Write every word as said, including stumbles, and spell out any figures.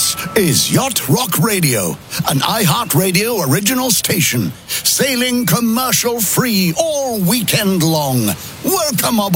This is Yacht Rock Radio, an iHeartRadio original station, sailing commercial-free all weekend long. Welcome aboard.